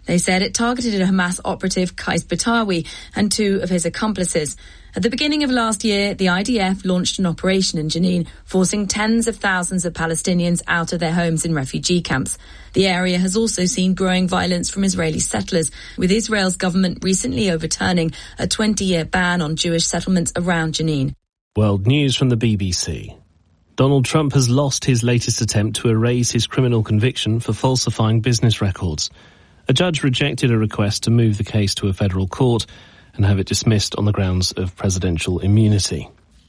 They said it targeted Hamas operative Qais Batawi and 2 of his accomplices. At the beginning of last year, the IDF launched an operation in Jenin, forcing tens of thousands of Palestinians out of their homes in refugee camps. The area has also seen growing violence from Israeli settlers, with Israel's government recently overturning a 20-year ban on Jewish settlements around Jenin. World News from the BBC. Donald Trump has lost his latest attempt to erase his criminal conviction for falsifying business records. A judge rejected a request to move the case to a federal court and have it dismissed on the grounds of presidential immunity.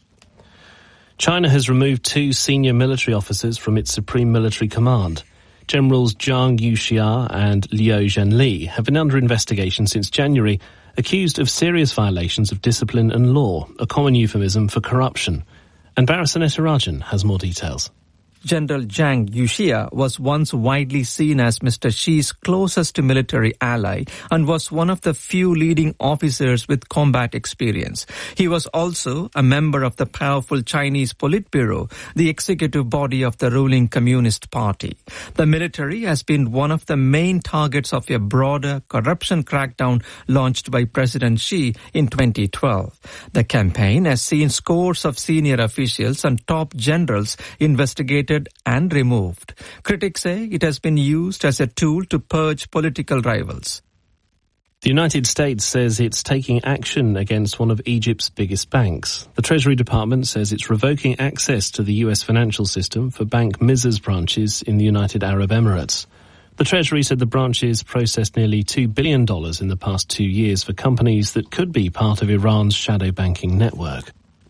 China has removed 2 senior military officers from its Supreme Military Command. Generals Zhang Yuxia and Liu Zhenli have been under investigation since January, accused of serious violations of discipline and law, a common euphemism for corruption. And Barasanetarajan has more details. General Zhang Yuxia was once widely seen as Mr. Xi's closest military ally and was one of the few leading officers with combat experience. He was also a member of the powerful Chinese Politburo, the executive body of the ruling Communist Party. The military has been one of the main targets of a broader corruption crackdown launched by President Xi in 2012. The campaign has seen scores of senior officials and top generals investigated and removed. Critics say it has been used as a tool to purge political rivals. The United States says it's taking action against one of Egypt's biggest banks. The Treasury Department says it's revoking access to the US financial system for Bank Mizra's branches in the United Arab Emirates. The Treasury said the branches processed nearly $2 billion in the past 2 years for companies that could be part of Iran's shadow banking network.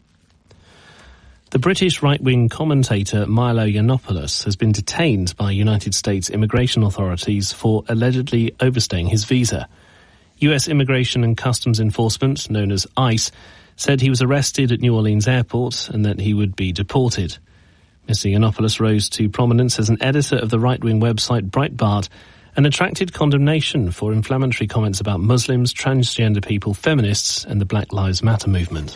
The British right-wing commentator Milo Yiannopoulos has been detained by United States immigration authorities for allegedly overstaying his visa. US Immigration and Customs Enforcement, known as ICE, said he was arrested at New Orleans airport and that he would be deported. Mr. Yiannopoulos rose to prominence as an editor of the right-wing website Breitbart and attracted condemnation for inflammatory comments about Muslims, transgender people, feminists and the Black Lives Matter movement.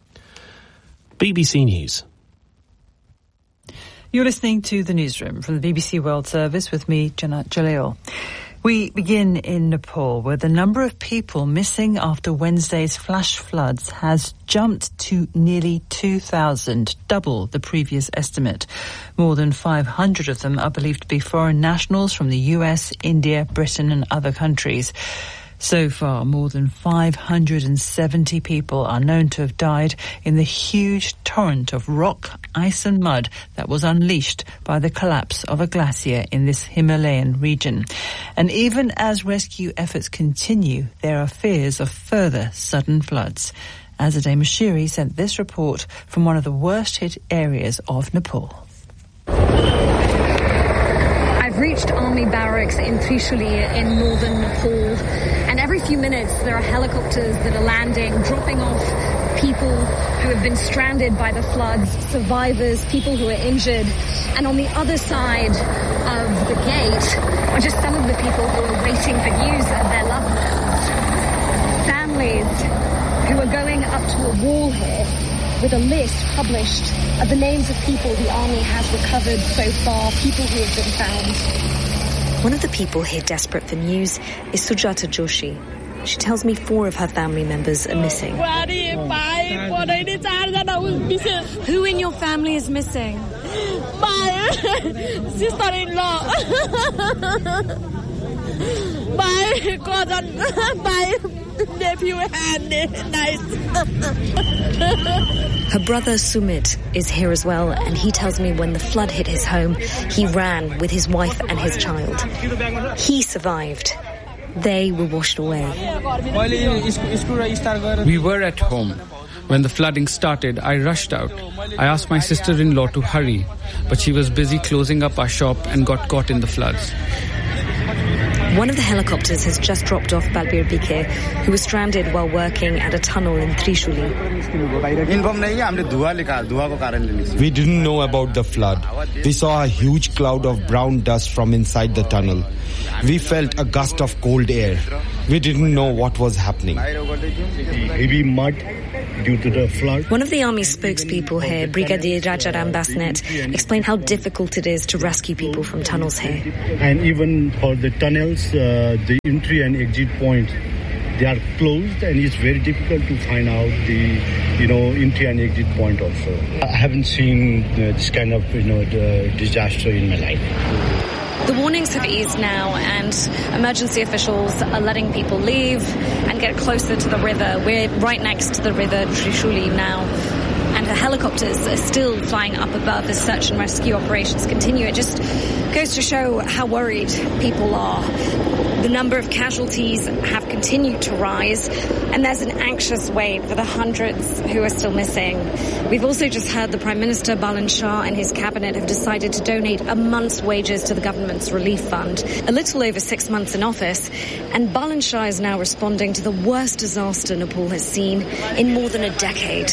BBC News. You're listening to the newsroom from the BBC World Service with me, Janat Jalil. We begin in Nepal, where the number of people missing after Wednesday's flash floods has jumped to nearly 2,000, double the previous estimate. More than 500 of them are believed to be foreign nationals from the US, India, Britain and other countries. So far, more than 570 people are known to have died in the huge torrent of rock, ice and mud that was unleashed by the collapse of a glacier in this Himalayan region. And even as rescue efforts continue, there are fears of further sudden floods. Azadeh Mashiri sent this report from one of the worst-hit areas of Nepal. I've reached army barracks in Trishuli in northern Nepal, and every few minutes there are helicopters that are landing, dropping off people who have been stranded by the floods, survivors, people who are injured. And on the other side of the gate are just some of the people who are waiting for news of their loved ones. Families who are going up to a wall here with a list published of the names of people the army has recovered so far, people who have been found. One of the people here desperate for news is Sujata Joshi. She tells me 4 of her family members are missing. Who in your family is missing? My sister-in-law. My cousin, my nephew and niece. Her brother Sumit is here as well, and he tells me when the flood hit his home, he ran with his wife and his child. He survived. They were washed away. We were at home. When the flooding started, I rushed out. I asked my sister-in-law to hurry, but she was busy closing up our shop and got caught in the floods. One of the helicopters has just dropped off Balbir Bike, who was stranded while working at a tunnel in Trishuli. We didn't know about the flood. We saw a huge cloud of brown dust from inside the tunnel. We felt a gust of cold air. We didn't know what was happening. Heavy mud due to the flood. One of the army's spokespeople here, Brigadier Rajaram Basnet, explained how difficult it is to rescue people from tunnels here. And even for the tunnels, means the entry and exit point, they are closed, and it's very difficult to find out the, entry and exit point also. I haven't seen this kind of, disaster in my life. The warnings have eased now, and emergency officials are letting people leave and get closer to the river. We're right next to the river Trishuli now, and the helicopters are still flying up above as search and rescue operations continue. It just goes to show how worried people are. The number of casualties have continued to rise, and there's an anxious wait for the hundreds who are still missing. We've also just heard the Prime Minister, Balan Shah, and his cabinet have decided to donate a month's wages to the government's relief fund, a little over 6 months in office, and Balan Shah is now responding to the worst disaster Nepal has seen in more than a decade.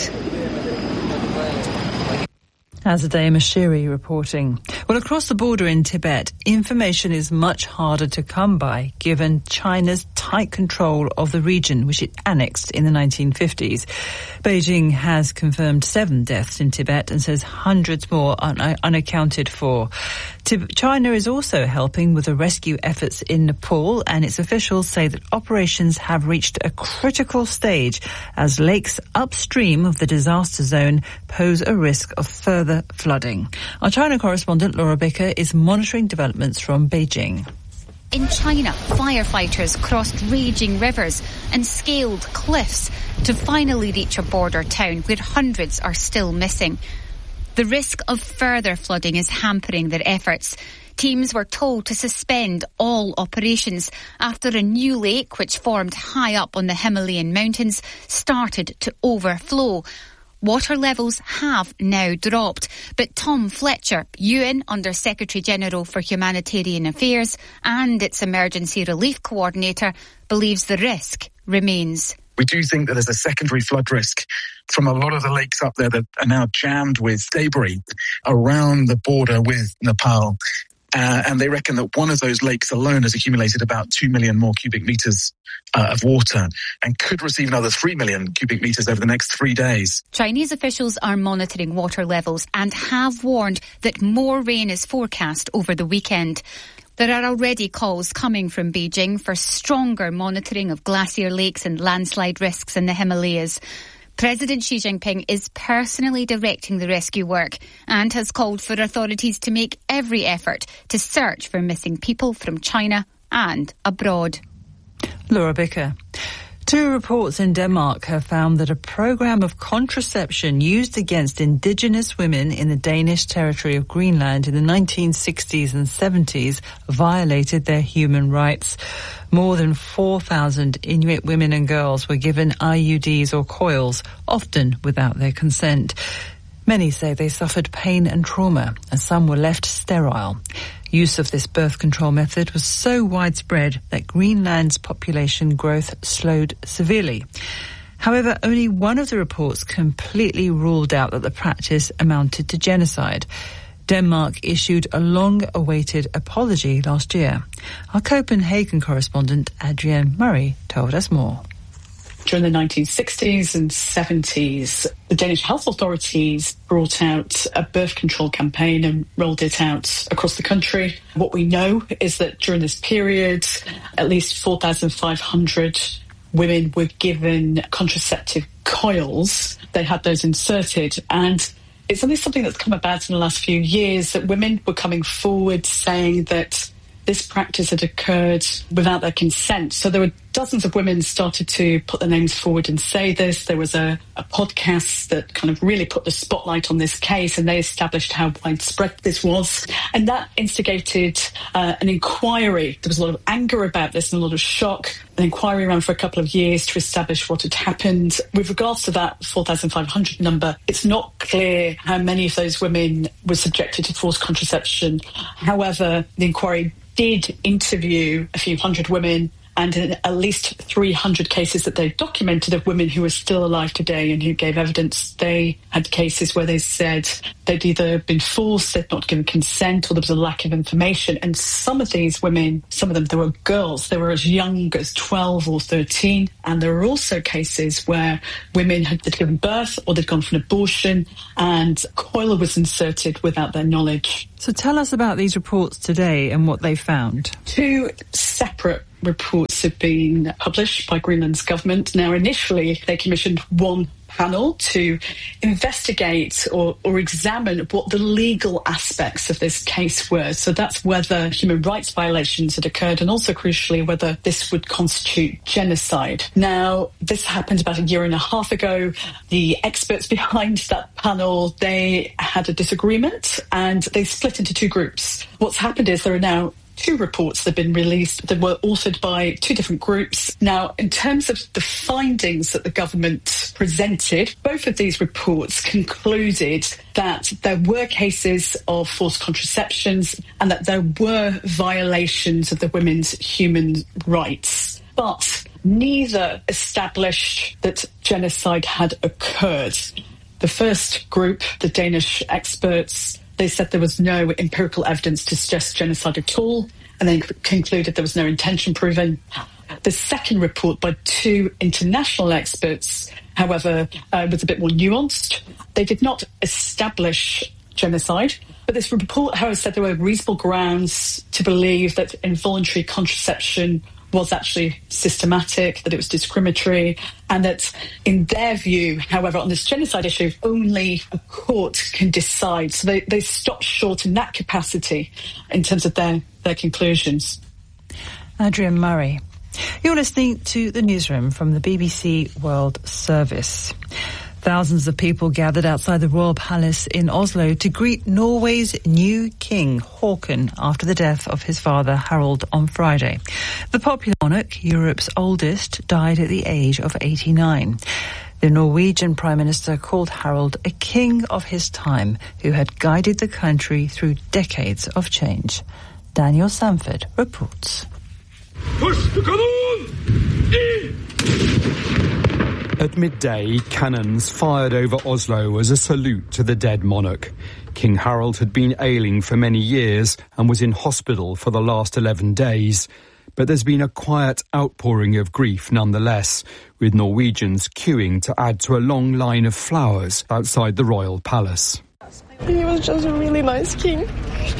Azadeh Mashiri reporting. Well, across the border in Tibet, information is much harder to come by given China's tight control of the region, which it annexed in the 1950s. Beijing has confirmed 7 deaths in Tibet and says hundreds more are unaccounted for. China is also helping with the rescue efforts in Nepal, and its officials say that operations have reached a critical stage as lakes upstream of the disaster zone pose a risk of further flooding. Our China correspondent Laura Bicker is monitoring developments from Beijing. In China, firefighters crossed raging rivers and scaled cliffs to finally reach a border town where hundreds are still missing. The risk of further flooding is hampering their efforts. Teams were told to suspend all operations after a new lake, which formed high up on the Himalayan mountains, started to overflow. Water levels have now dropped, but Tom Fletcher, UN Under-Secretary-General for Humanitarian Affairs and its Emergency Relief Coordinator, believes the risk remains. We do think that there's a secondary flood risk from a lot of the lakes up there that are now jammed with debris around the border with Nepal. And they reckon that one of those lakes alone has accumulated about 2 million more cubic meters of water and could receive another 3 million cubic meters over the next 3 days. Chinese officials are monitoring water levels and have warned that more rain is forecast over the weekend. There are already calls coming from Beijing for stronger monitoring of glacier lakes and landslide risks in the Himalayas. President Xi Jinping is personally directing the rescue work and has called for authorities to make every effort to search for missing people from China and abroad. Laura Bicker. 2 reports in Denmark have found that a program of contraception used against indigenous women in the Danish territory of Greenland in the 1960s and 70s violated their human rights. More than 4,000 Inuit women and girls were given IUDs or coils, often without their consent. Many say they suffered pain and trauma, and some were left sterile. Use of this birth control method was so widespread that Greenland's population growth slowed severely. However, only one of the reports completely ruled out that the practice amounted to genocide. Denmark issued a long-awaited apology last year. Our Copenhagen correspondent Adrienne Murray told us more. During the 1960s and 70s, the Danish health authorities brought out a birth control campaign and rolled it out across the country. What we know is that during this period, at least 4,500 women were given contraceptive coils. They had those inserted, and it's only something that's come about in the last few years that women were coming forward saying that this practice had occurred without their consent. So there were dozens of women started to put their names forward and say this. There was a podcast that kind of really put the spotlight on this case, and they established how widespread this was. And that instigated an inquiry. There was a lot of anger about this and a lot of shock. An inquiry ran for a couple of years to establish what had happened. With regards to that 4,500 number, it's not clear how many of those women were subjected to forced contraception. However, the inquiry did interview a few hundred women, and in at least 300 cases that they've documented of women who are still alive today and who gave evidence, they had cases where they said they'd either been forced, they'd not given consent, or there was a lack of information. And some of these women, some of them, they were girls, they were as young as 12 or 13. And there were also cases where women had given birth or they'd gone for an abortion and coil was inserted without their knowledge. So tell us about these reports today and what they found. 2 separate reports have been published by Greenland's government. Now, initially, they commissioned one panel to investigate or examine what the legal aspects of this case were. So that's whether human rights violations had occurred and also, crucially, whether this would constitute genocide. Now, this happened about 1.5 years ago. The experts behind that panel, they had a disagreement and they split into 2 groups. What's happened is there are now 2 reports that have been released that were authored by 2 different groups. Now, in terms of the findings that the government presented, both of these reports concluded that there were cases of forced contraceptions and that there were violations of the women's human rights. But neither established that genocide had occurred. The first group, the Danish experts, they said there was no empirical evidence to suggest genocide at all, and then concluded there was no intention proven. The second report by 2 international experts, however, was a bit more nuanced. They did not establish genocide, but this report, however, said there were reasonable grounds to believe that involuntary contraception was actually systematic, that it was discriminatory, and that in their view, however, on this genocide issue, only a court can decide. So they stopped short in that capacity in terms of their conclusions. Adrian Murray. You're listening to the newsroom from the BBC World Service. Thousands of people gathered outside the Royal Palace in Oslo to greet Norway's new king, Haakon, after the death of his father, Harald, on Friday. The popular monarch, Europe's oldest, died at the age of 89. The Norwegian Prime Minister called Harald a king of his time who had guided the country through decades of change. Daniel Sanford reports. At midday, cannons fired over Oslo as a salute to the dead monarch. King Harald had been ailing for many years and was in hospital for the last 11 days. But there's been a quiet outpouring of grief nonetheless, with Norwegians queuing to add to a long line of flowers outside the royal palace. He was just a really nice king.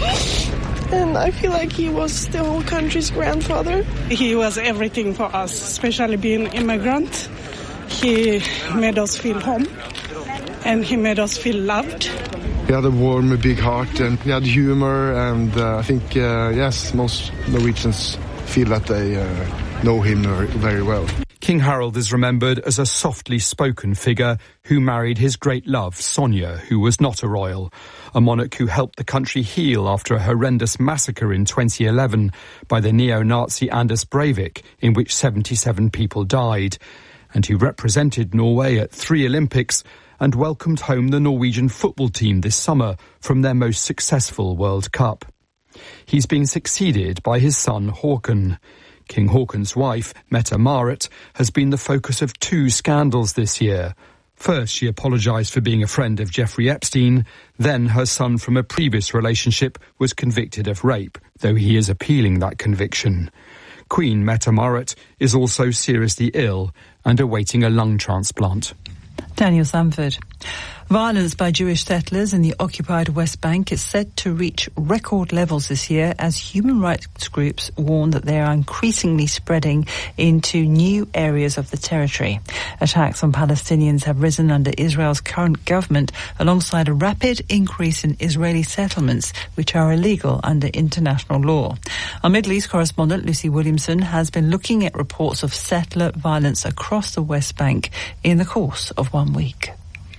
And I feel like he was the whole country's grandfather. He was everything for us, especially being immigrant. He made us feel home, and he made us feel loved. He had a warm, big heart, and he had humor, and I think, yes, most Norwegians feel that they know him very well. King Harald is remembered as a softly spoken figure who married his great love, Sonja, who was not a royal, a monarch who helped the country heal after a horrendous massacre in 2011 by the neo-Nazi Anders Breivik, in which 77 people died, and who represented Norway at 3 Olympics and welcomed home the Norwegian football team this summer from their most successful World Cup. He's been succeeded by his son Haakon. King Haakon's wife, Mette-Marit, has been the focus of 2 scandals this year. First, she apologised for being a friend of Jeffrey Epstein. Then her son from a previous relationship was convicted of rape, though he is appealing that conviction. Queen Mette-Marit is also seriously ill and awaiting a lung transplant. Daniel Sanford. Violence by Jewish settlers in the occupied West Bank is said to reach record levels this year as human rights groups warn that they are increasingly spreading into new areas of the territory. Attacks on Palestinians have risen under Israel's current government alongside a rapid increase in Israeli settlements which are illegal under international law. Our Middle East correspondent Lucy Williamson has been looking at reports of settler violence across the West Bank in the course of 1 week.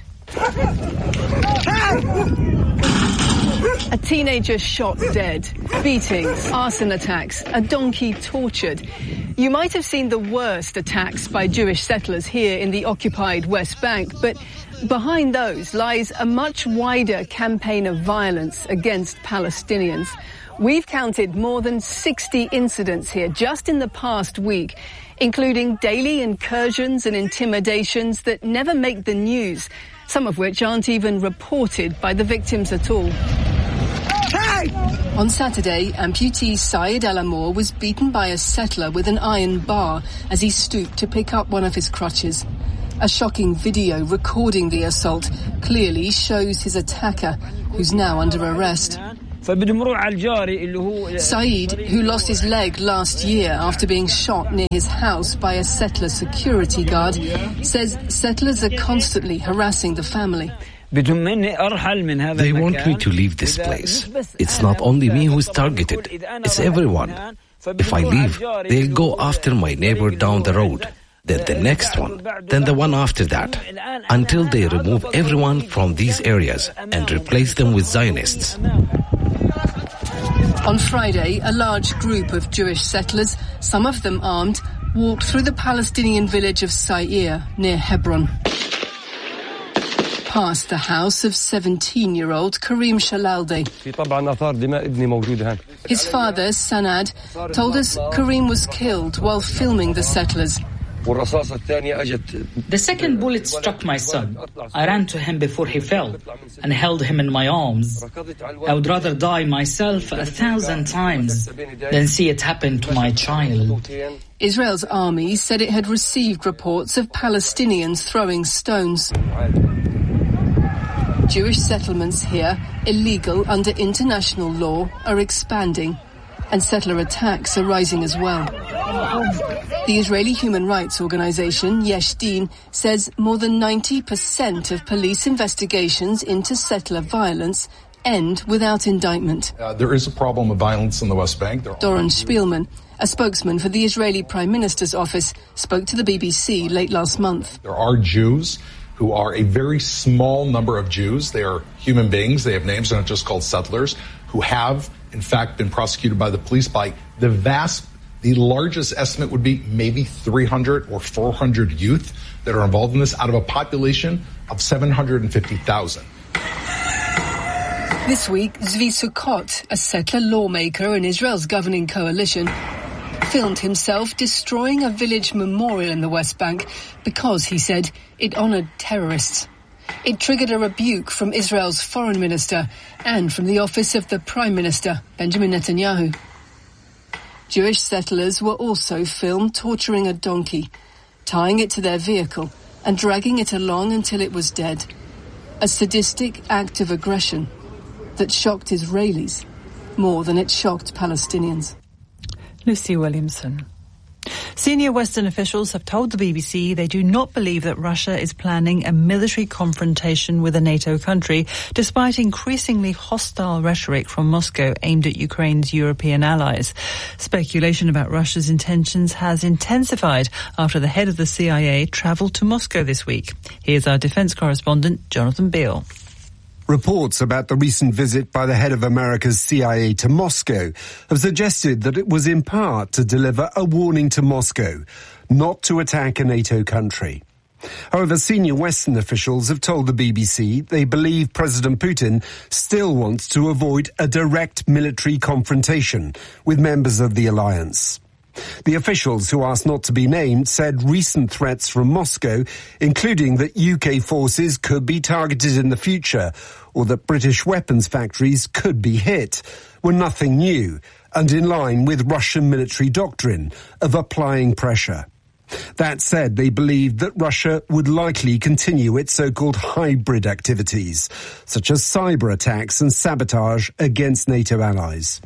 A teenager shot dead, beatings, arson attacks, a donkey tortured. You might have seen the worst attacks by Jewish settlers here in the occupied West Bank, but behind those lies a much wider campaign of violence against Palestinians. We've counted more than 60 incidents here just in the past week, including daily incursions and intimidations that never make the news, some of which aren't even reported by the victims at all. On Saturday, amputee Syed El-Amour was beaten by a settler with an iron bar as he stooped to pick up one of his crutches. A shocking video recording the assault clearly shows his attacker, who's now under arrest. Saeed, who lost his leg last year after being shot near his house by a settler security guard, says settlers are constantly harassing the family. They want me to leave this place. It's not only me who is targeted, it's everyone. If I leave, they'll go after my neighbor down the road, then the next one, then the one after that, until they remove everyone from these areas and replace them with Zionists. On Friday, a large group of Jewish settlers, some of them armed, walked through the Palestinian village of Sa'ir near Hebron. Past the house of 17-year-old Karim Shalalde. His father, Sanad, told us Karim was killed while filming the settlers. The second bullet struck my son. I ran to him before he fell and held him in my arms. I would rather die myself 1,000 times than see it happen to my child. Israel's army said it had received reports of Palestinians throwing stones. Jewish settlements here, illegal under international law, are expanding, and settler attacks are rising as well. The Israeli human rights organization Yesh Din says more than 90% of police investigations into settler violence end without indictment. There is a problem of violence in the West Bank. Doron Spielman, a spokesman for the Israeli Prime Minister's office, spoke to the BBC late last month. There are Jews who are a very small number of Jews. They are human beings. They have names. They're not just called settlers, who have, in fact, been prosecuted by the police by the largest estimate would be maybe 300 or 400 youth that are involved in this out of a population of 750,000. This week, Zvi Sukkot, a settler lawmaker in Israel's governing coalition, filmed himself destroying a village memorial in the West Bank because, he said, it honoured terrorists. It triggered a rebuke from Israel's foreign minister and from the office of the Prime Minister, Benjamin Netanyahu. Jewish settlers were also filmed torturing a donkey, tying it to their vehicle and dragging it along until it was dead. A sadistic act of aggression that shocked Israelis more than it shocked Palestinians. Lucy Williamson. Senior Western officials have told the BBC they do not believe that Russia is planning a military confrontation with a NATO country, despite increasingly hostile rhetoric from Moscow aimed at Ukraine's European allies. Speculation about Russia's intentions has intensified after the head of the CIA travelled to Moscow this week. Here's our defence correspondent, Jonathan Beale. Reports about the recent visit by the head of America's CIA to Moscow have suggested that it was in part to deliver a warning to Moscow not to attack a NATO country. However, senior Western officials have told the BBC they believe President Putin still wants to avoid a direct military confrontation with members of the alliance. The officials, who asked not to be named, said recent threats from Moscow, including that UK forces could be targeted in the future or that British weapons factories could be hit, were nothing new and in line with Russian military doctrine of applying pressure. That said, they believed that Russia would likely continue its so-called hybrid activities, such as cyber attacks and sabotage against NATO allies.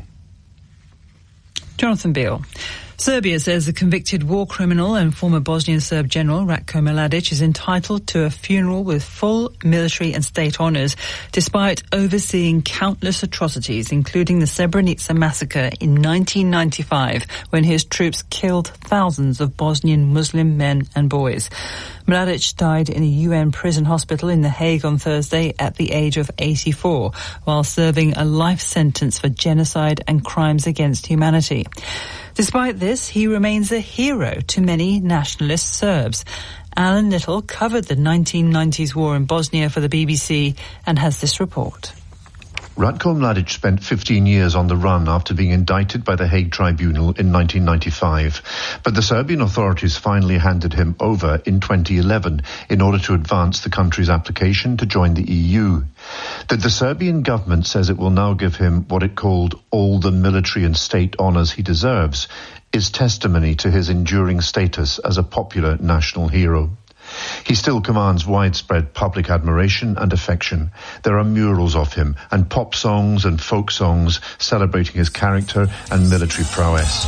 Jonathan Beale. Serbia says the convicted war criminal and former Bosnian Serb general Ratko Mladic is entitled to a funeral with full military and state honours, despite overseeing countless atrocities, including the Srebrenica massacre in 1995, when his troops killed thousands of Bosnian Muslim men and boys. Mladic died in a UN prison hospital in The Hague on Thursday at the age of 84, while serving a life sentence for genocide and crimes against humanity. Despite this, he remains a hero to many nationalist Serbs. Alan Little covered the 1990s war in Bosnia for the BBC and has this report. Ratko Mladic spent 15 years on the run after being indicted by the Hague Tribunal in 1995. But the Serbian authorities finally handed him over in 2011 in order to advance the country's application to join the EU. The Serbian government says it will now give him what it called all the military and state honours he deserves, is testimony to his enduring status as a popular national hero. He still commands widespread public admiration and affection. There are murals of him and pop songs and folk songs celebrating his character and military prowess.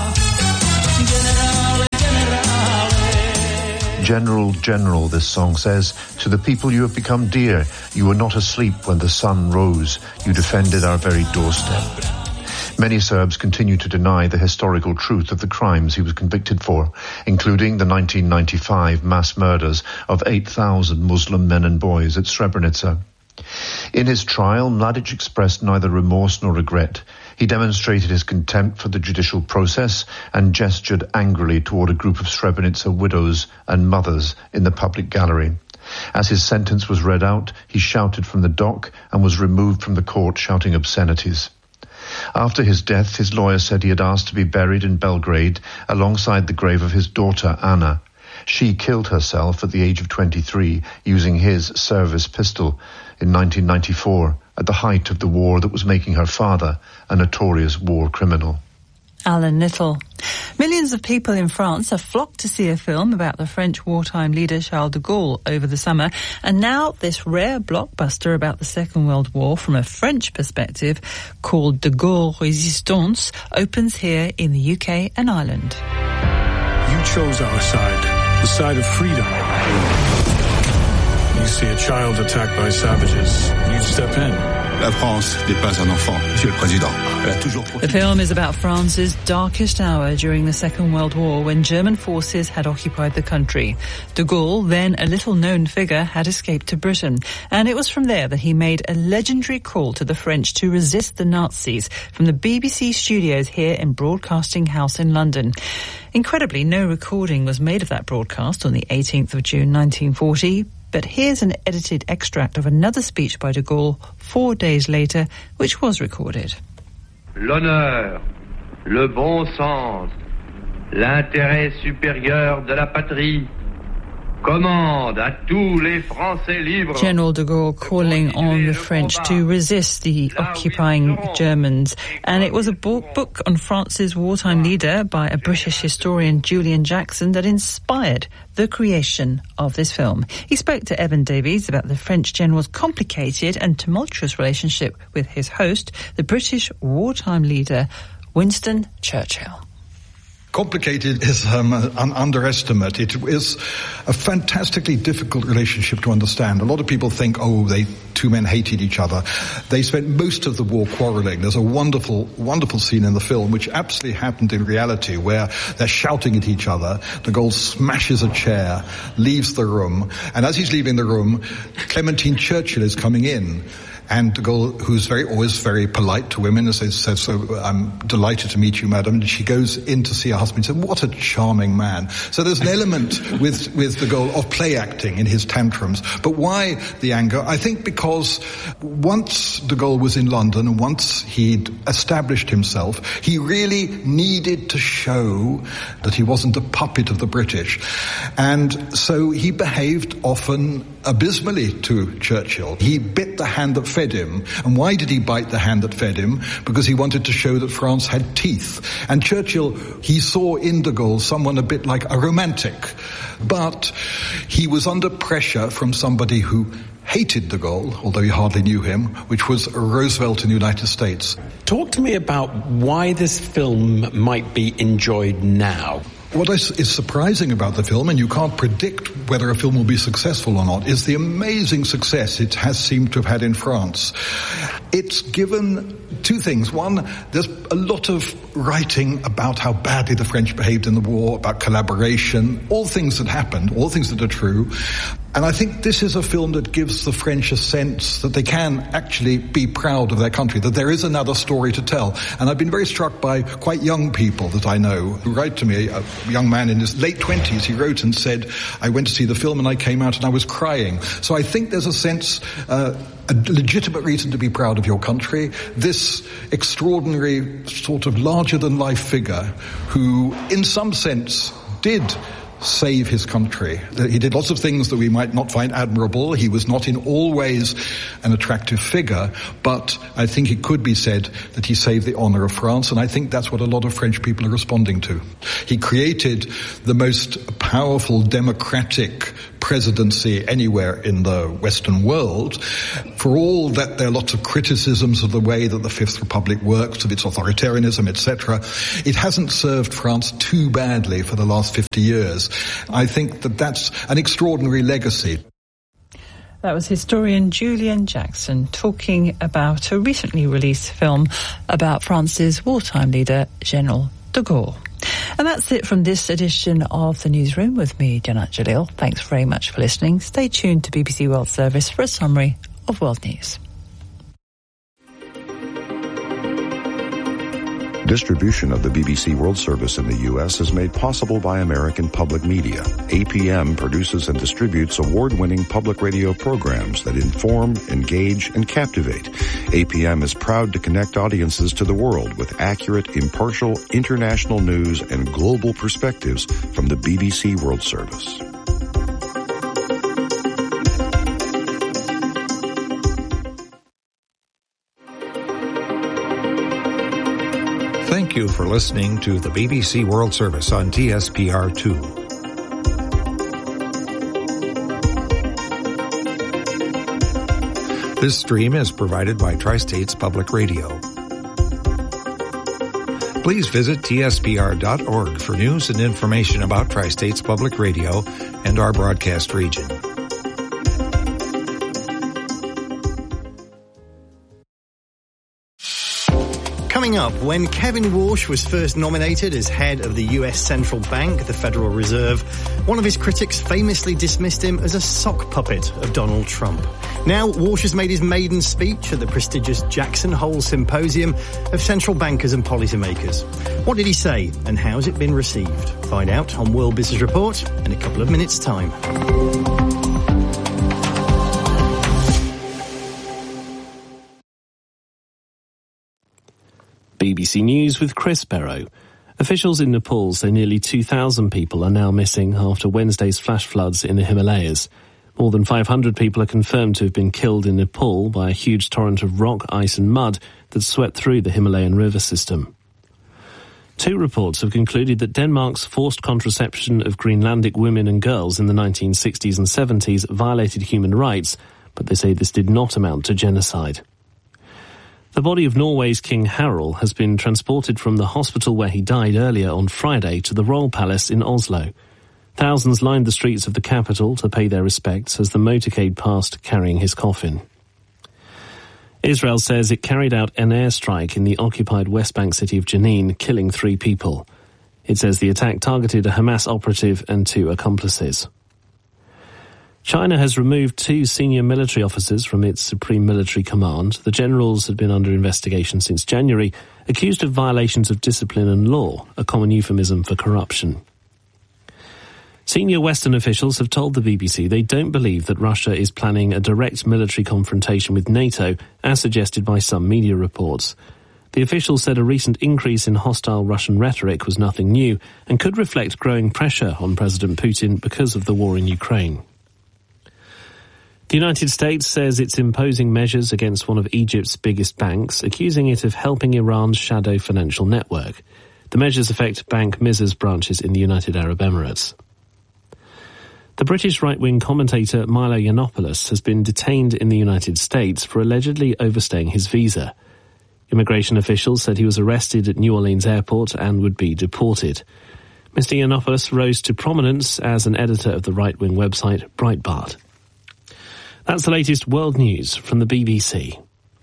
General, General, this song says, to the people you have become dear, you were not asleep when the sun rose. You defended our very doorstep. Many Serbs continue to deny the historical truth of the crimes he was convicted for, including the 1995 mass murders of 8,000 Muslim men and boys at Srebrenica. In his trial, Mladic expressed neither remorse nor regret. He demonstrated his contempt for the judicial process and gestured angrily toward a group of Srebrenica widows and mothers in the public gallery. As his sentence was read out, he shouted from the dock and was removed from the court shouting obscenities. After his death, his lawyer said he had asked to be buried in Belgrade alongside the grave of his daughter, Anna. She killed herself at the age of 23 using his service pistol in 1994 at the height of the war that was making her father a notorious war criminal. Alan Little. Millions of people in France have flocked to see a film about the French wartime leader Charles de Gaulle over the summer, and now this rare blockbuster about the Second World War from a French perspective, called De Gaulle Résistance, opens here in the UK and Ireland. You chose our side, the side of freedom. You see a child attacked by savages, you'd step in. La France n'est pas un enfant, Monsieur le Président. The film is about France's darkest hour during the Second World War when German forces had occupied the country. De Gaulle, then a little-known figure, had escaped to Britain, and it was from there that he made a legendary call to the French to resist the Nazis from the BBC studios here in Broadcasting House in London. Incredibly, no recording was made of that broadcast on the 18th of June 1940, but here's an edited extract of another speech by de Gaulle 4 days later, which was recorded. L'honneur, le bon sens, l'intérêt supérieur de la patrie commande à tous les Français libres. General de Gaulle calling on the French to resist the occupying Germans. And it was a book on France's wartime leader by a British historian, Julian Jackson, that inspired the creation of this film. He spoke to Evan Davies about the French general's complicated and tumultuous relationship with his host, the British wartime leader, Winston Churchill. Complicated is an underestimate. It is a fantastically difficult relationship to understand. A lot of people think, two men hated each other. They spent most of the war quarreling. There's a wonderful, wonderful scene in the film which absolutely happened in reality where they're shouting at each other. De Gaulle smashes a chair, leaves the room, and as he's leaving the room, Clementine Churchill is coming in. And de Gaulle, who's always very polite to women, as they said, so I'm delighted to meet you, madam. And she goes in to see her husband and said, what a charming man. So there's an element with de Gaulle of play acting in his tantrums. But why the anger? I think because once de Gaulle was in London and once he'd established himself, he really needed to show that he wasn't a puppet of the British. And so he behaved often abysmally to Churchill. He bit the hand that fed him. And why did he bite the hand that fed him? Because he wanted to show that France had teeth. And Churchill, he saw in de Gaulle someone a bit like a romantic. But he was under pressure from somebody who hated de Gaulle, although he hardly knew him, which was Roosevelt in the United States. Talk to me about why this film might be enjoyed now. What is surprising about the film, and you can't predict whether a film will be successful or not, is the amazing success it has seemed to have had in France. It's given two things. One, there's a lot of writing about how badly the French behaved in the war, about collaboration, all things that happened, all things that are true. And I think this is a film that gives the French a sense that they can actually be proud of their country, that there is another story to tell. And I've been very struck by quite young people that I know who write to me, a young man in his late 20s, he wrote and said, I went to see the film and I came out and I was crying. So I think there's a sense, a legitimate reason to be proud of your country. This extraordinary sort of larger-than-life figure who, in some sense, did save his country. He did lots of things that we might not find admirable. He was not in all ways an attractive figure, but I think it could be said that he saved the honor of France, and I think that's what a lot of French people are responding to. He created the most powerful democratic presidency anywhere in the Western world. For all that there are lots of criticisms of the way that the Fifth Republic works, of its authoritarianism, etc., it hasn't served France too badly for the last 50 years. I think that that's an extraordinary legacy. That was historian Julian Jackson talking about a recently released film about France's wartime leader, General de Gaulle. And that's it from this edition of The Newsroom with me, Janat Jalil. Thanks very much for listening. Stay tuned to BBC World Service for a summary of world news. Distribution of the BBC World Service in the U.S. is made possible by American Public Media. APM produces and distributes award-winning public radio programs that inform, engage, and captivate. APM is proud to connect audiences to the world with accurate, impartial, international news and global perspectives from the BBC World Service. Thank you for listening to the BBC World Service on TSPR2. This stream is provided by Tri-States Public Radio. Please visit tspr.org for news and information about Tri-States Public Radio and our broadcast region. Coming up, when Kevin Warsh was first nominated as head of the US Central Bank, the Federal Reserve, one of his critics famously dismissed him as a sock puppet of Donald Trump. Now, Warsh has made his maiden speech at the prestigious Jackson Hole Symposium of Central Bankers and Policymakers. What did he say, and how's it been received? Find out on World Business Report in a couple of minutes' time. BBC News with Chris Barrow. Officials in Nepal say nearly 2,000 people are now missing after Wednesday's flash floods in the Himalayas. More than 500 people are confirmed to have been killed in Nepal by a huge torrent of rock, ice and mud that swept through the Himalayan river system. Two reports have concluded that Denmark's forced contraception of Greenlandic women and girls in the 1960s and 70s violated human rights, but they say this did not amount to genocide. The body of Norway's King Harald has been transported from the hospital where he died earlier on Friday to the Royal Palace in Oslo. Thousands lined the streets of the capital to pay their respects as the motorcade passed carrying his coffin. Israel says it carried out an airstrike in the occupied West Bank city of Jenin, killing 3 people. It says the attack targeted a Hamas operative and 2 accomplices. China has removed 2 senior military officers from its Supreme Military Command. The generals had been under investigation since January, accused of violations of discipline and law, a common euphemism for corruption. Senior Western officials have told the BBC they don't believe that Russia is planning a direct military confrontation with NATO, as suggested by some media reports. The officials said a recent increase in hostile Russian rhetoric was nothing new and could reflect growing pressure on President Putin because of the war in Ukraine. The United States says it's imposing measures against one of Egypt's biggest banks, accusing it of helping Iran's shadow financial network. The measures affect Bank Mizra's branches in the United Arab Emirates. The British right-wing commentator Milo Yiannopoulos has been detained in the United States for allegedly overstaying his visa. Immigration officials said he was arrested at New Orleans airport and would be deported. Mr. Yiannopoulos rose to prominence as an editor of the right-wing website Breitbart. That's the latest world news from the BBC.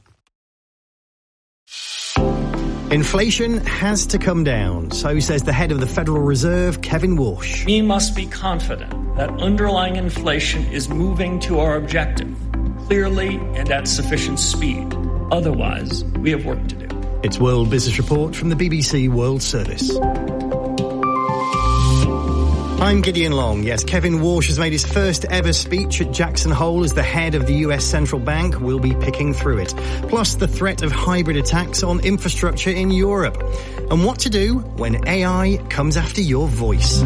Inflation has to come down, so says the head of the Federal Reserve, Kevin Warsh. We must be confident that underlying inflation is moving to our objective, clearly and at sufficient speed. Otherwise, we have work to do. It's World Business Report from the BBC World Service. I'm Gideon Long. Yes, Kevin Warsh has made his first ever speech at Jackson Hole as the head of the US Central Bank. We'll be picking through it. Plus the threat of hybrid attacks on infrastructure in Europe. And what to do when AI comes after your voice.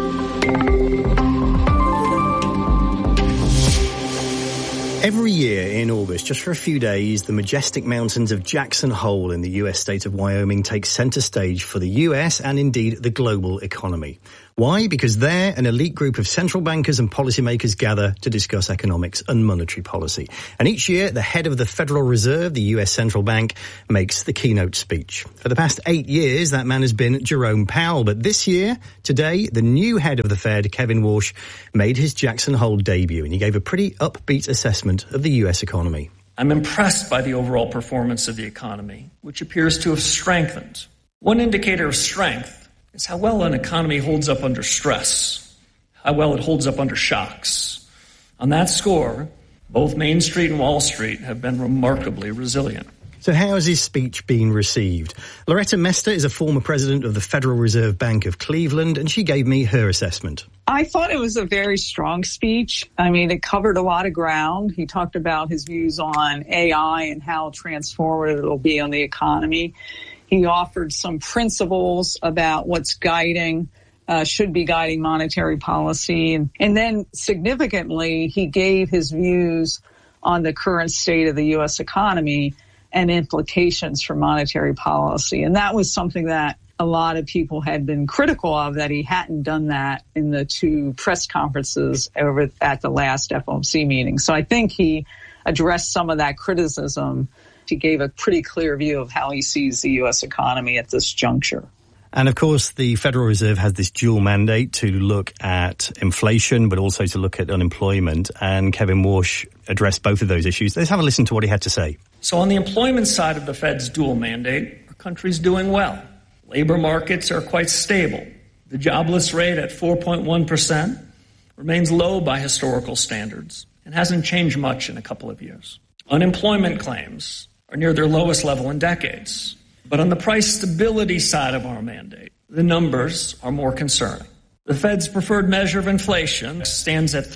Every year in August, just for a few days, the majestic mountains of Jackson Hole in the US state of Wyoming take center stage for the US and indeed the global economy. Why? Because there, an elite group of central bankers and policymakers gather to discuss economics and monetary policy. And each year, the head of the Federal Reserve, the US Central Bank, makes the keynote speech. For the past 8 years, that man has been Jerome Powell. But this year, today, the new head of the Fed, Kevin Warsh, made his Jackson Hole debut, and he gave a pretty upbeat assessment of the US economy. I'm impressed by the overall performance of the economy, which appears to have strengthened. One indicator of strength is how well an economy holds up under stress, how well it holds up under shocks. On that score, both Main Street and Wall Street have been remarkably resilient. So how has his speech been received? Loretta Mester is a former president of the Federal Reserve Bank of Cleveland, and she gave me her assessment. I thought it was a very strong speech. I mean, it covered a lot of ground. He talked about his views on AI and how transformative it'll be on the economy. He offered some principles about what's should be guiding monetary policy. And then significantly, he gave his views on the current state of the U.S. economy and implications for monetary policy. And that was something that a lot of people had been critical of, that he hadn't done that in the 2 press conferences over at the last FOMC meeting. So I think he addressed some of that criticism. He gave a pretty clear view of how he sees the U.S. economy at this juncture. And of course, the Federal Reserve has this dual mandate to look at inflation, but also to look at unemployment. And Kevin Warsh addressed both of those issues. Let's have a listen to what he had to say. So on the employment side of the Fed's dual mandate, our country's doing well. Labor markets are quite stable. The jobless rate at 4.1% remains low by historical standards and hasn't changed much in a couple of years. Unemployment claims are near their lowest level in decades. But on the price stability side of our mandate, the numbers are more concerning. The Fed's preferred measure of inflation stands at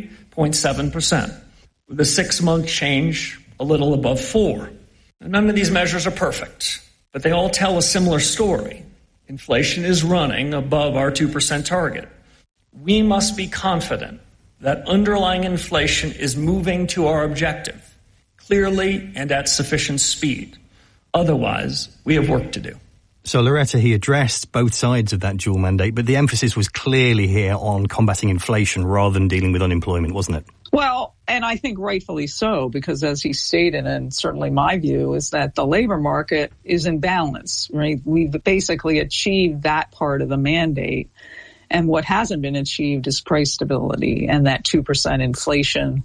3.7%, with a 6-month change a little above 4. Now, none of these measures are perfect, but they all tell a similar story. Inflation is running above our 2% target. We must be confident that underlying inflation is moving to our objective, clearly and at sufficient speed. Otherwise, we have work to do. So, Loretta, he addressed both sides of that dual mandate, but the emphasis was clearly here on combating inflation rather than dealing with unemployment, wasn't it? Well, and I think rightfully so, because as he stated, and certainly my view, is that the labor market is in balance, right? We've basically achieved that part of the mandate. And what hasn't been achieved is price stability and that 2% inflation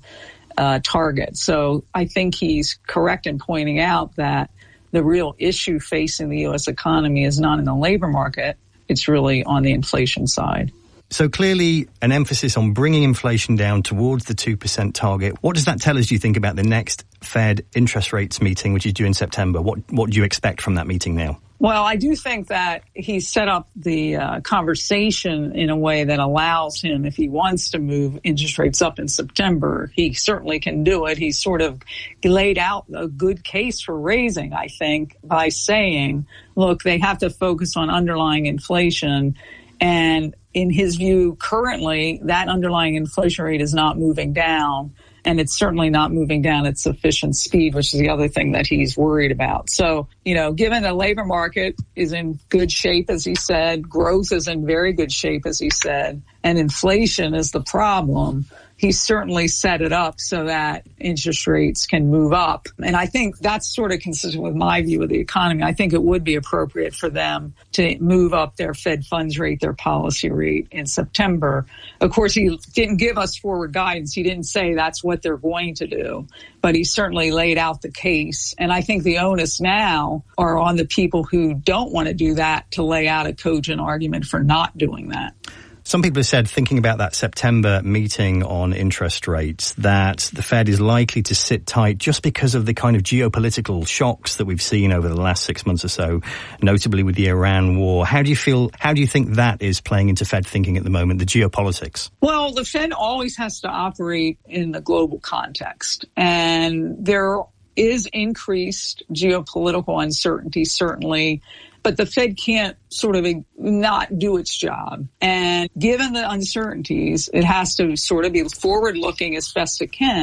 target. So I think he's correct in pointing out that the real issue facing the U.S. economy is not in the labor market. It's really on the inflation side. So clearly an emphasis on bringing inflation down towards the 2% target. What does that tell us, do you think, about the next Fed interest rates meeting, which is due in September? What do you expect from that meeting now? Well, I do think that he set up the conversation in a way that allows him, if he wants to move interest rates up in September, he certainly can do it. He sort of laid out a good case for raising, I think, by saying, look, they have to focus on underlying inflation. And in his view, currently, that underlying inflation rate is not moving down. And it's certainly not moving down at sufficient speed, which is the other thing that he's worried about. So, given the labor market is in good shape, as he said, growth is in very good shape, as he said, and inflation is the problem, he certainly set it up so that interest rates can move up. And I think that's sort of consistent with my view of the economy. I think it would be appropriate for them to move up their Fed funds rate, their policy rate in September. Of course, he didn't give us forward guidance. He didn't say that's what they're going to do, but he certainly laid out the case. And I think the onus now are on the people who don't want to do that to lay out a cogent argument for not doing that. Some people have said, thinking about that September meeting on interest rates, that the Fed is likely to sit tight just because of the kind of geopolitical shocks that we've seen over the last 6 months or so, notably with the Iran war. How do you think that is playing into Fed thinking at the moment, the geopolitics? Well, the Fed always has to operate in the global context, and there is increased geopolitical uncertainty, certainly. But the Fed can't sort of not do its job. And given the uncertainties, it has to sort of be forward-looking as best it can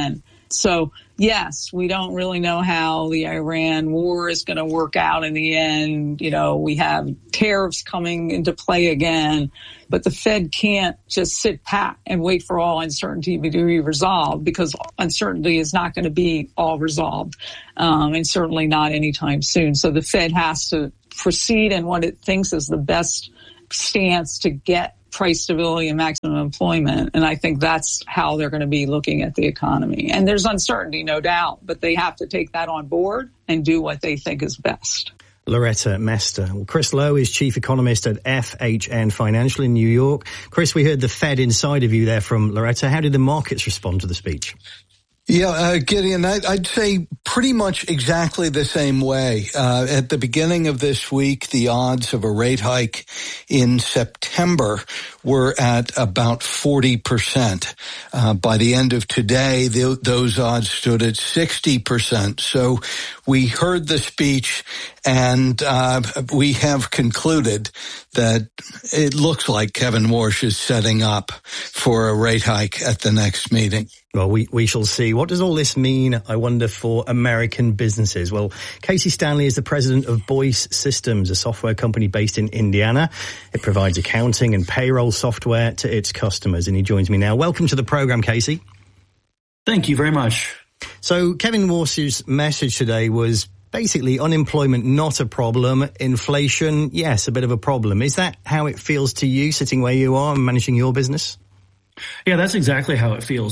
So, yes, we don't really know how the Iran war is going to work out in the end. You know, we have tariffs coming into play again, but the Fed can't just sit pat and wait for all uncertainty to be resolved, because uncertainty is not going to be all resolved, and certainly not anytime soon. So the Fed has to proceed in what it thinks is the best stance to get price stability and maximum employment. And I think that's how they're going to be looking at the economy. And there's uncertainty, no doubt, but they have to take that on board and do what they think is best. Loretta Mester. Well, Chris Lowe is chief economist at FHN Financial in New York. Chris, we heard the Fed inside of you there from Loretta. How did the markets respond to the speech? Yeah, Gideon, I'd say pretty much exactly the same way. At the beginning of this week, the odds of a rate hike in September were at about 40%. By the end of today, those odds stood at 60%. So we heard the speech, and we have concluded that it looks like Kevin Warsh is setting up for a rate hike at the next meeting. Well, we shall see. What does all this mean, I wonder, for American businesses? Well, Casey Stanley is the president of Boyce Systems, a software company based in Indiana. It provides accounting and payroll software to its customers, and he joins me now. Welcome to the program, Casey. Thank you very much. So Kevin Warsh's message today was basically unemployment not a problem, inflation, yes, a bit of a problem. Is that how it feels to you, sitting where you are and managing your business? Yeah, that's exactly how it feels.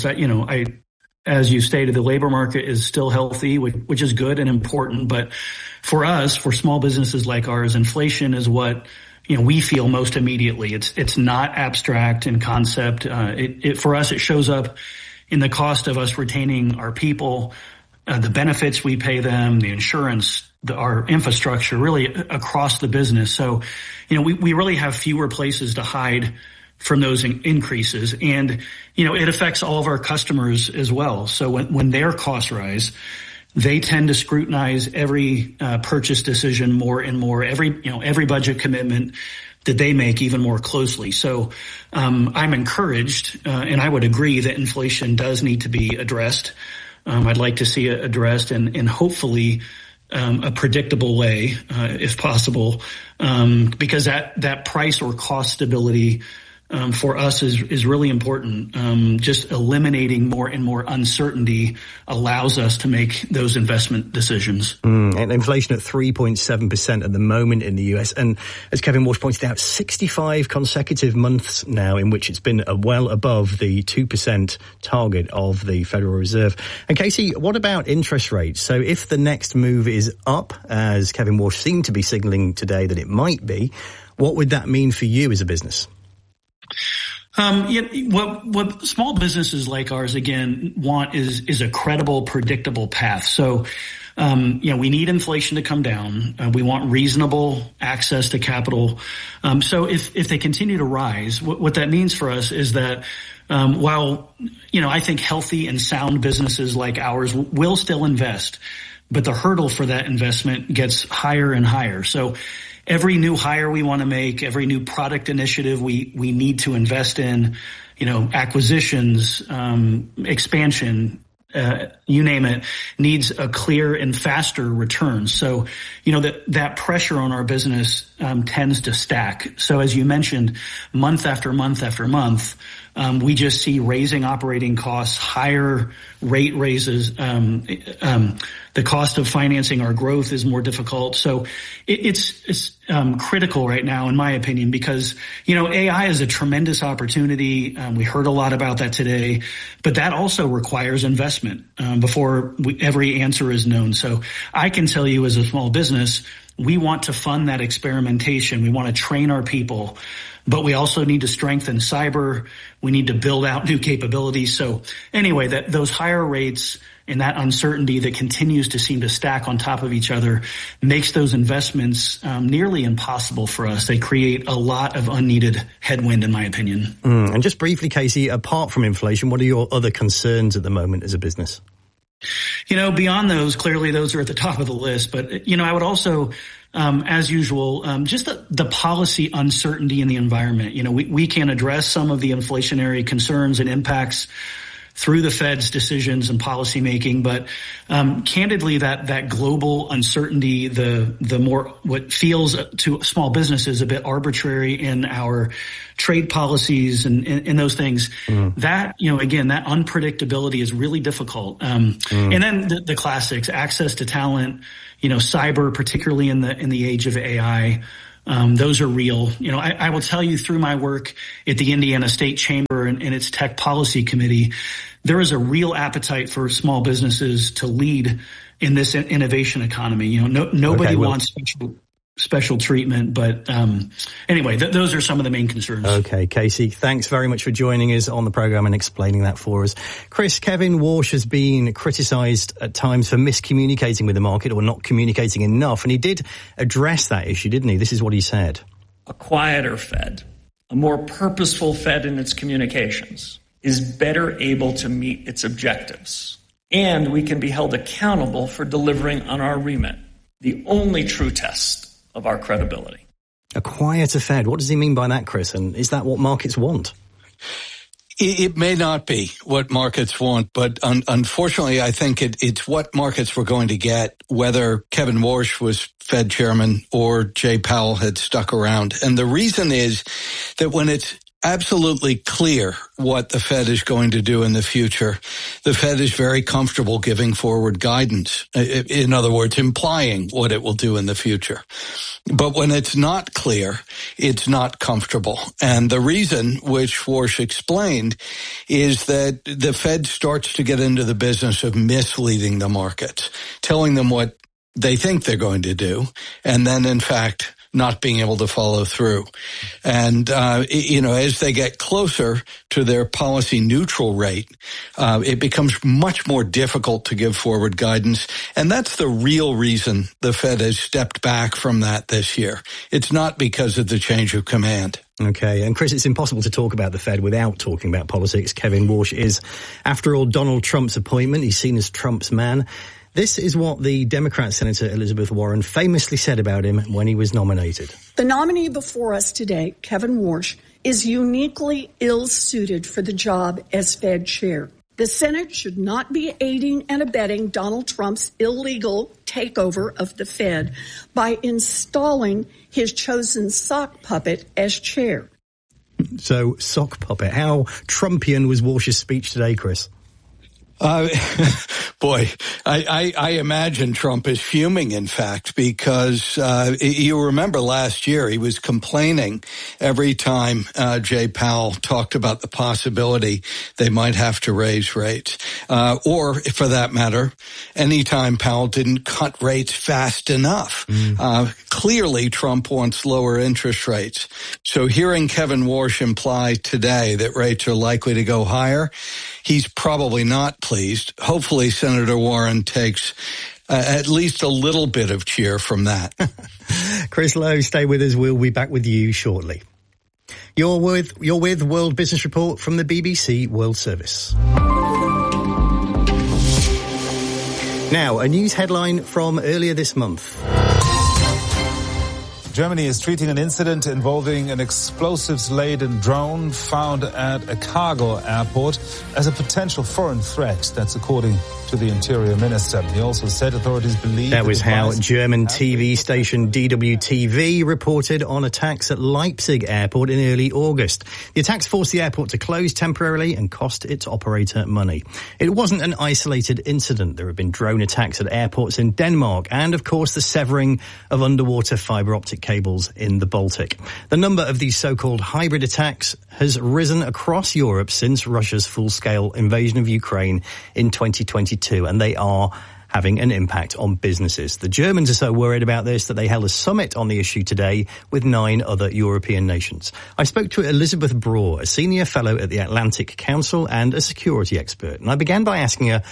As you stated, the labor market is still healthy, which is good and important. But for us, for small businesses like ours, inflation is what, we feel most immediately. It's not abstract in concept. For us, it shows up in the cost of us retaining our people, the benefits we pay them, the insurance, our infrastructure, really across the business. So, we really have fewer places to hide from those increases. And, it affects all of our customers as well. So when their costs rise, they tend to scrutinize every purchase decision more and more, every budget commitment that they make even more closely. So I'm encouraged, and I would agree that inflation does need to be addressed. I'd like to see it addressed and hopefully a predictable way, if possible, because that price or cost stability for us is really important. Just eliminating more and more uncertainty allows us to make those investment decisions. And inflation at 3.7% at the moment in the US. And as Kevin Warsh pointed out, 65 consecutive months now in which it's been well above the 2% target of the Federal Reserve. And Casey, what about interest rates? So if the next move is up, as Kevin Warsh seemed to be signaling today that it might be, what would that mean for you as a business? What small businesses like ours, again, want is a credible, predictable path. So, we need inflation to come down. We want reasonable access to capital. So if they continue to rise, what that means for us is that, while, I think healthy and sound businesses like ours will still invest, but the hurdle for that investment gets higher and higher. So every new hire we want to make, every new product initiative we need to invest in, acquisitions, expansion, you name it, needs a clear and faster return. So, that pressure on our business tends to stack. So as you mentioned, month after month after month, we just see raising operating costs, higher rate raises. The cost of financing our growth is more difficult. So it's critical right now, in my opinion, because, AI is a tremendous opportunity. We heard a lot about that today, but that also requires investment before every answer is known. So I can tell you, as a small business, we want to fund that experimentation. We want to train our people, but we also need to strengthen cyber. We need to build out new capabilities. So anyway, those higher rates and that uncertainty that continues to seem to stack on top of each other makes those investments nearly impossible for us. They create a lot of unneeded headwind, in my opinion. And just briefly, Casey, apart from inflation, what are your other concerns at the moment as a business? Beyond those, clearly those are at the top of the list. But, I would also, as usual, just the policy uncertainty in the environment. We can address some of the inflationary concerns and impacts through the Fed's decisions and policymaking. But candidly, that global uncertainty, the more what feels to small businesses a bit arbitrary in our trade policies and those things, that, again, that unpredictability is really difficult. And then the classics, access to talent, cyber, particularly in the age of AI. Those are real. I will tell you through my work at the Indiana State Chamber and its Tech Policy Committee, there is a real appetite for small businesses to lead in this innovation economy. Nobody wants special treatment, but anyway, those are some of the main concerns. Okay, Casey, thanks very much for joining us on the program and explaining that for us. Chris, Kevin Warsh has been criticised at times for miscommunicating with the market or not communicating enough, and he did address that issue, didn't he? This is what he said. A quieter Fed, a more purposeful Fed in its communications, is better able to meet its objectives, and we can be held accountable for delivering on our remit, the only true test of our credibility. A quieter Fed. What does he mean by that, Chris? And is that what markets want? It may not be what markets want, but unfortunately, I think it's what markets were going to get, whether Kevin Warsh was Fed chairman or Jay Powell had stuck around. And the reason is that when it's absolutely clear what the Fed is going to do in the future, the Fed is very comfortable giving forward guidance. In other words, implying what it will do in the future. But when it's not clear, it's not comfortable. And the reason, which Warsh explained, is that the Fed starts to get into the business of misleading the markets, telling them what they think they're going to do, and then, in fact, not being able to follow through. And, as they get closer to their policy neutral rate, it becomes much more difficult to give forward guidance. And that's the real reason the Fed has stepped back from that this year. It's not because of the change of command. Okay. And Chris, it's impossible to talk about the Fed without talking about politics. Kevin Warsh is, after all, Donald Trump's appointment. He's seen as Trump's man. This is what the Democrat Senator Elizabeth Warren famously said about him when he was nominated. The nominee before us today, Kevin Warsh, is uniquely ill-suited for the job as Fed chair. The Senate should not be aiding and abetting Donald Trump's illegal takeover of the Fed by installing his chosen sock puppet as chair. So, sock puppet. How Trumpian was Warsh's speech today, Chris? Boy, I imagine Trump is fuming, in fact, because you remember last year he was complaining every time Jay Powell talked about the possibility they might have to raise rates. Or, for that matter, anytime Powell didn't cut rates fast enough. Clearly, Trump wants lower interest rates. So hearing Kevin Warsh imply today that rates are likely to go higher, he's probably not pleased. Hopefully, Senator Warren takes at least a little bit of cheer from that. Chris Lowe, stay with us. We'll be back with you shortly. You're with World Business Report from the BBC World Service. Now, a news headline from earlier this month. Germany is treating an incident involving an explosives-laden drone found at a cargo airport as a potential foreign threat. That's according to the Interior Minister. He also said authorities believe... That was how German TV station DWTV reported on attacks at Leipzig Airport in early August. The attacks forced the airport to close temporarily and cost its operator money. It wasn't an isolated incident. There have been drone attacks at airports in Denmark and, of course, the severing of underwater fibre optic cables in the Baltic. The number of these so-called hybrid attacks has risen across Europe since Russia's full-scale invasion of Ukraine in 2022, and they are having an impact on businesses. The Germans are so worried about this that they held a summit on the issue today with 9 other European nations. I spoke to Elizabeth Braw, a senior fellow at the Atlantic Council and a security expert, and I began by asking her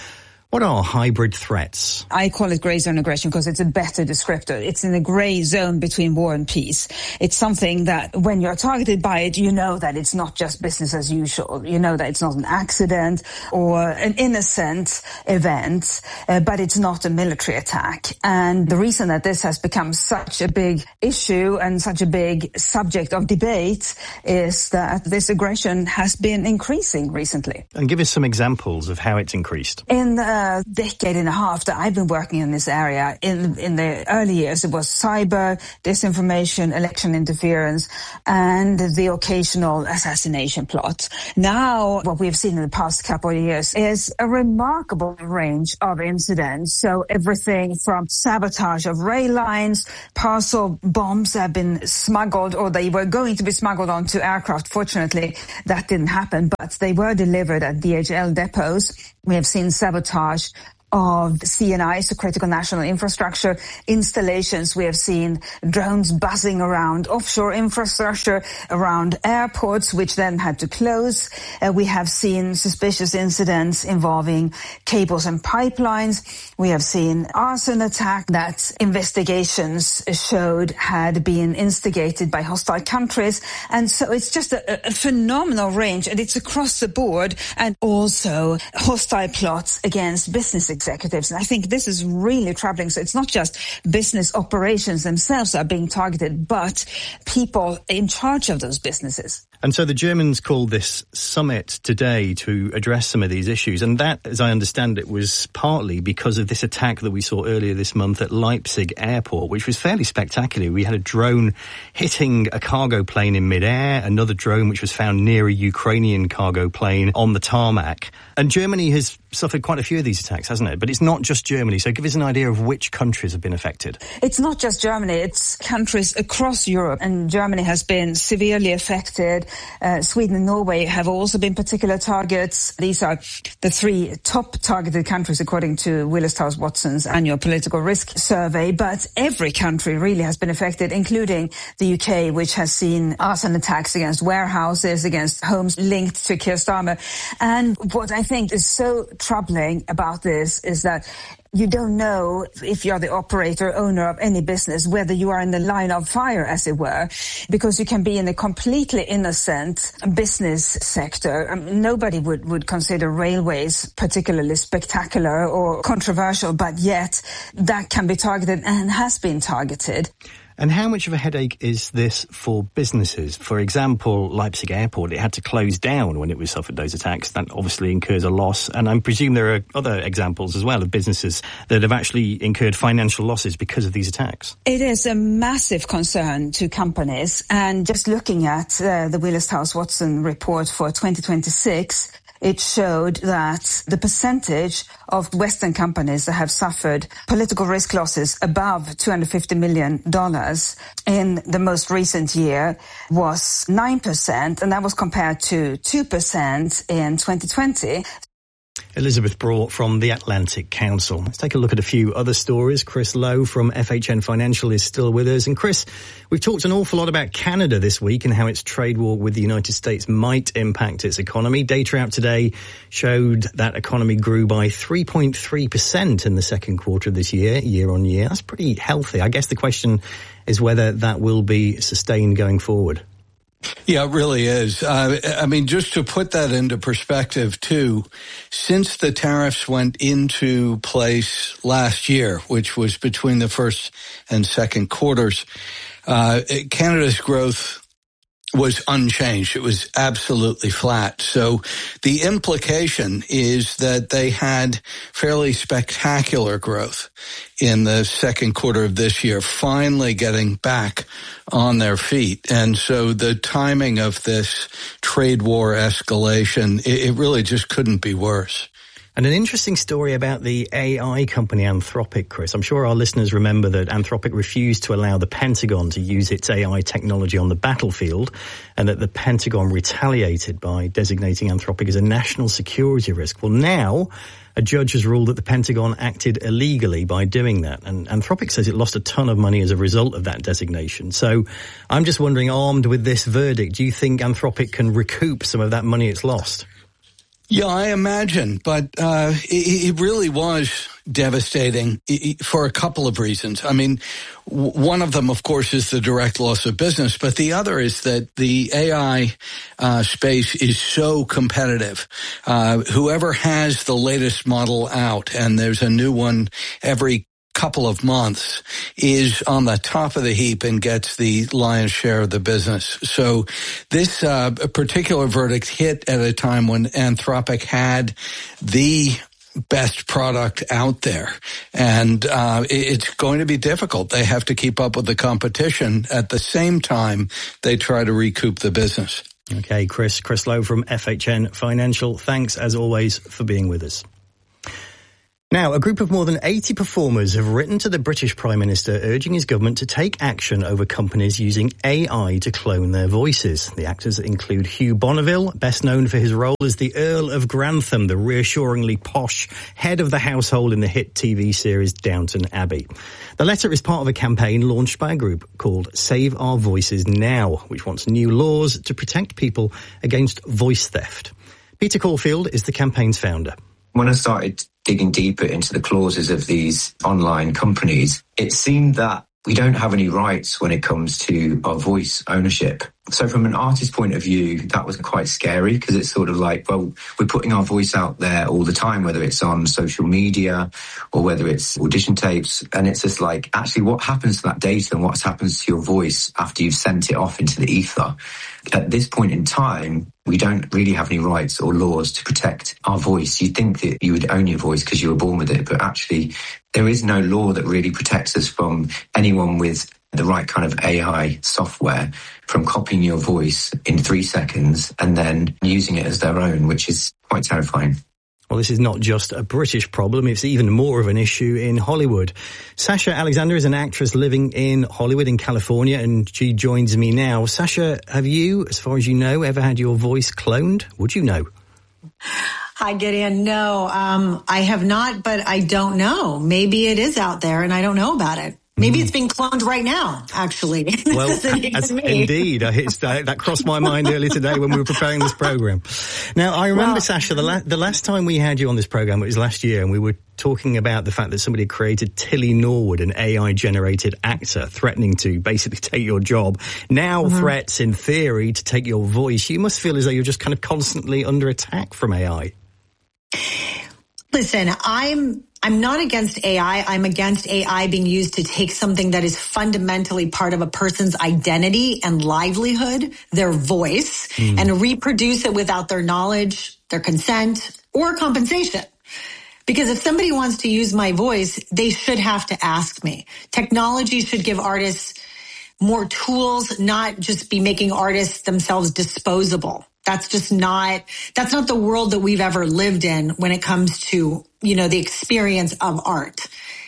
What are hybrid threats? I call it grey zone aggression because it's a better descriptor. It's in a grey zone between war and peace. It's something that when you're targeted by it, you know that it's not just business as usual. You know that it's not an accident or an innocent event, but it's not a military attack. And the reason that this has become such a big issue and such a big subject of debate is that this aggression has been increasing recently. And give us some examples of how it's increased. In the decade and a half that I've been working in this area, in the early years, it was cyber, disinformation, election interference, and the occasional assassination plot. Now, what we've seen in the past couple of years is a remarkable range of incidents. So everything from sabotage of rail lines, parcel bombs have been smuggled, or they were going to be smuggled onto aircraft. Fortunately, that didn't happen, but they were delivered at DHL depots. We have seen sabotage of CNI, so critical national infrastructure installations. We have seen drones buzzing around offshore infrastructure, around airports, which then had to close. We have seen suspicious incidents involving cables and pipelines. We have seen arson attack that investigations showed had been instigated by hostile countries. And so it's just a phenomenal range, and it's across the board, and also hostile plots against business executives. And I think this is really troubling. So it's not just business operations themselves that are being targeted, but people in charge of those businesses. And so the Germans called this summit today to address some of these issues. And that, as I understand it, was partly because of this attack that we saw earlier this month at Leipzig airport, which was fairly spectacular. We had a drone hitting a cargo plane in midair, another drone which was found near a Ukrainian cargo plane on the tarmac. And Germany has suffered quite a few of these attacks, hasn't it? But it's not just Germany. So give us an idea of which countries have been affected. It's not just Germany. It's countries across Europe. And Germany has been severely affected. Sweden and Norway have also been particular targets. These are the three top targeted countries according to Willis Towers Watson's annual political risk survey. But every country really has been affected, including the UK, which has seen arson attacks against warehouses, against homes linked to Keir Starmer. And what I think is so troubling about this is that you don't know, if you're the operator, owner of any business, whether you are in the line of fire, as it were, because you can be in a completely innocent business sector. Nobody would consider railways particularly spectacular or controversial, but yet that can be targeted and has been targeted. And how much of a headache is this for businesses? For example, Leipzig Airport, it had to close down when it suffered those attacks. That obviously incurs a loss. And I presume there are other examples as well of businesses that have actually incurred financial losses because of these attacks. It is a massive concern to companies. And just looking at the Willis Towers Watson report for 2026, it showed that the percentage of Western companies that have suffered political risk losses above $250 million in the most recent year was 9%, and that was compared to 2% in 2020. Elizabeth Brought from the Atlantic Council. Let's take a look at a few other stories. Chris Lowe from FHN Financial is still with us. And Chris, we've talked an awful lot about Canada this week and how its trade war with the United States might impact its economy. Data out today showed that economy grew by 3.3% in the second quarter of this year, year on year. That's pretty healthy. I guess the question is whether that will be sustained going forward. Yeah, it really is. I mean, just to put that into perspective, too, since the tariffs went into place last year, which was between the first and second quarters, Canada's growth was unchanged. It was absolutely flat. So the implication is that they had fairly spectacular growth in the second quarter of this year, finally getting back on their feet. And so the timing of this trade war escalation, it really just couldn't be worse. And an interesting story about the AI company Anthropic, Chris. I'm sure our listeners remember that Anthropic refused to allow the Pentagon to use its AI technology on the battlefield, and that the Pentagon retaliated by designating Anthropic as a national security risk. Well, now a judge has ruled that the Pentagon acted illegally by doing that. And Anthropic says it lost a ton of money as a result of that designation. So I'm just wondering, armed with this verdict, do you think Anthropic can recoup some of that money it's lost? Yeah, I imagine, but it really was devastating for a couple of reasons. I mean, one of them, of course, is the direct loss of business, but the other is that the AI space is so competitive. Whoever has the latest model out, and there's a new one every couple of months, is on the top of the heap and gets the lion's share of the business. So this particular verdict hit at a time when Anthropic had the best product out there. And it's going to be difficult. They have to keep up with the competition at the same time they try to recoup the business. Okay, Chris Lowe from FHN Financial. Thanks, as always, for being with us. Now, a group of more than 80 performers have written to the British Prime Minister urging his government to take action over companies using AI to clone their voices. The actors include Hugh Bonneville, best known for his role as the Earl of Grantham, the reassuringly posh head of the household in the hit TV series Downton Abbey. The letter is part of a campaign launched by a group called Save Our Voices Now, which wants new laws to protect people against voice theft. Peter Caulfield is the campaign's founder. When I started digging deeper into the clauses of these online companies, it seemed that we don't have any rights when it comes to our voice ownership. So from an artist's point of view, that was quite scary because it's sort of like, well, we're putting our voice out there all the time, whether it's on social media or whether it's audition tapes. And it's just like, actually, what happens to that data and what happens to your voice after you've sent it off into the ether? At this point in time, we don't really have any rights or laws to protect our voice. You'd think that you would own your voice because you were born with it, but actually there is no law that really protects us from anyone with the right kind of AI software from copying your voice in 3 seconds and then using it as their own, which is quite terrifying. Well, this is not just a British problem, it's even more of an issue in Hollywood. Sasha Alexander is an actress living in Hollywood in California, and she joins me now. Sasha, have you, as far as you know, ever had your voice cloned? Would you know? Hi, Gideon. No, I have not, but I don't know. Maybe it is out there and I don't know about it. Maybe it's being cloned right now, actually. Well, indeed. That crossed my mind earlier today when we were preparing this program. Now, I remember, Sasha, the last time we had you on this program, it was last year, and we were talking about the fact that somebody created Tilly Norwood, an AI-generated actor, threatening to basically take your job. Now threats, in theory, to take your voice. You must feel as though you're just kind of constantly under attack from AI. Listen, I'm not against AI. I'm against AI being used to take something that is fundamentally part of a person's identity and livelihood, their voice, and reproduce it without their knowledge, their consent, or compensation. Because if somebody wants to use my voice, they should have to ask me. Technology should give artists more tools, not just be making artists themselves disposable. That's not the world that we've ever lived in when it comes to, the experience of art.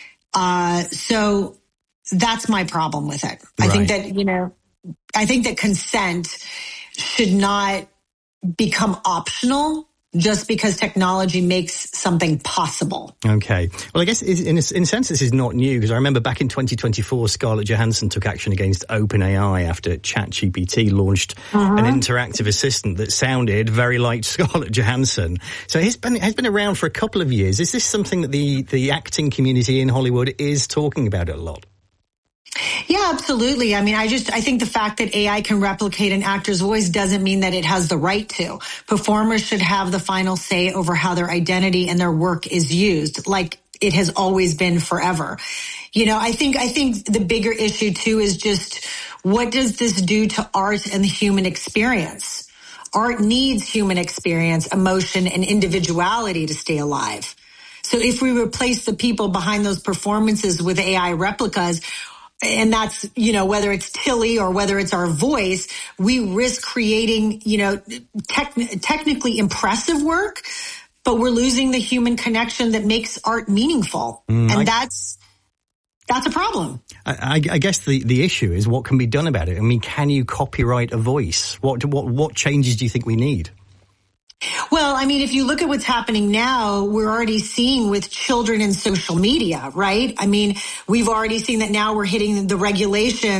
So that's my problem with it. Right. I think that consent should not become optional just because technology makes something possible. Okay. Well, I guess in a sense this is not new, because I remember back in 2024, Scarlett Johansson took action against OpenAI after ChatGPT launched an interactive assistant that sounded very like Scarlett Johansson. So it has been around for a couple of years. Is this something that the acting community in Hollywood is talking about a lot? Yeah, absolutely. I mean, I think the fact that AI can replicate an actor's voice doesn't mean that it has the right to. Performers should have the final say over how their identity and their work is used, like it has always been forever. I think the bigger issue too is just, what does this do to art and the human experience? Art needs human experience, emotion, and individuality to stay alive. So if we replace the people behind those performances with AI replicas, and that's, whether it's Tilly or whether it's our voice, we risk creating, technically impressive work, but we're losing the human connection that makes art meaningful. And that's a problem. I guess the issue is what can be done about it. I mean, can you copyright a voice? What changes do you think we need? Well, I mean, if you look at what's happening now, we're already seeing with children in social media, right? I mean, we've already seen that now we're hitting the regulations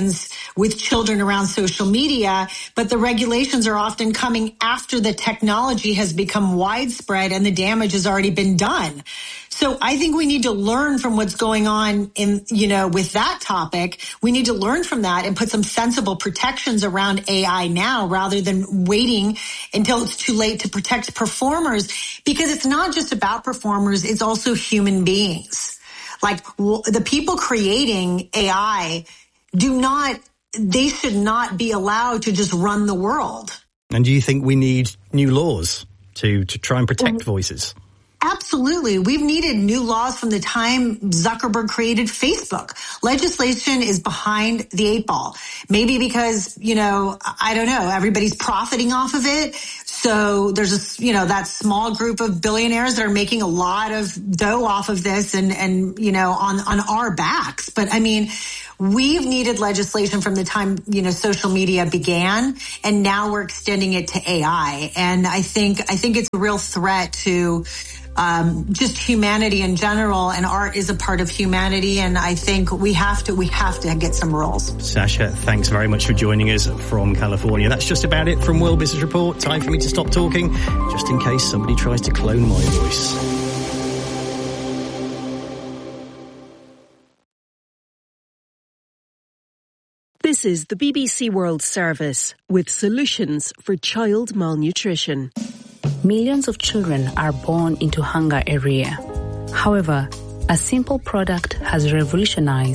with children around social media, but the regulations are often coming after the technology has become widespread and the damage has already been done. So I think we need to learn from what's going on in, with that topic. We need to learn from that and put some sensible protections around AI now rather than waiting until it's too late to protect performers, because it's not just about performers. It's also human beings. Like the people creating AI they should not be allowed to just run the world. And do you think we need new laws to try and protect voices? Absolutely. We've needed new laws from the time Zuckerberg created Facebook. Legislation is behind the 8 ball. Maybe because, I don't know, everybody's profiting off of it. So there's that small group of billionaires that are making a lot of dough off of this and on our backs. But I mean, we've needed legislation from the time, social media began, and now we're extending it to AI. And I think it's a real threat to just humanity in general, and art is a part of humanity, and I think we have to get some rules. Sasha, thanks very much for joining us from California. That's just about it from World Business Report. Time for me to stop talking, just in case somebody tries to clone my voice. This is the BBC World Service with solutions for child malnutrition. Millions of children are born into hunger every year. However, a simple product has revolutionized